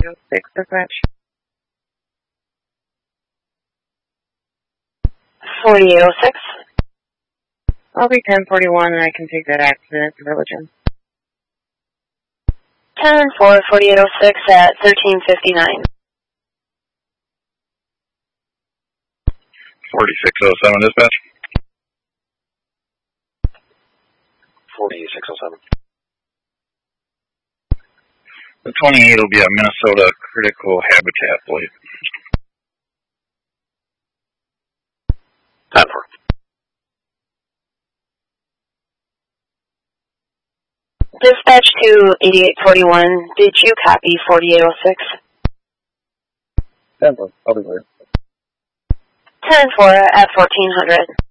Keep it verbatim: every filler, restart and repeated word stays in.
oh six, dispatch. forty-eight oh six. I'll be ten forty-one and I can take that accident to Religion. ten four, forty-eight oh six at thirteen fifty-nine. forty-six oh seven, dispatch. forty-six oh seven. The twenty-eight will be a Minnesota Critical Habitat plate. ten four. Dispatch to eighty-eight forty-one. Did you copy forty-eight oh six? ten four. I'll be clear. ten four at fourteen hundred.